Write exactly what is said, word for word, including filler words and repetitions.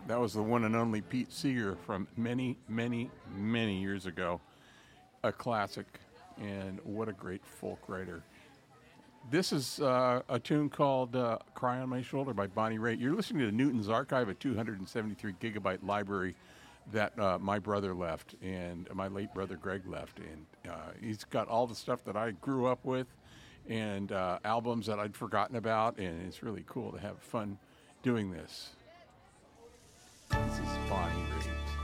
That was the one and only Pete Seeger from many, many, many years ago. A classic, and what a great folk writer. This is uh, a tune called uh, Cry on My Shoulder by Bonnie Raitt. You're listening to Newton's Archive, a two hundred seventy-three gigabyte library that uh, my brother left, and my late brother Greg left. And uh, he's got all the stuff that I grew up with, and uh, albums that I'd forgotten about, and it's really cool to have fun doing this. This is Bonnie Raitt.